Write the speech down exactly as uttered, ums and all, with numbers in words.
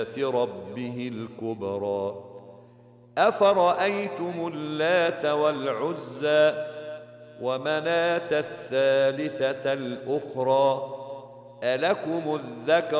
ربه الكبرى أفرأيتم اللات والعزى ومناة الثالثة الأخرى ألكم الذكر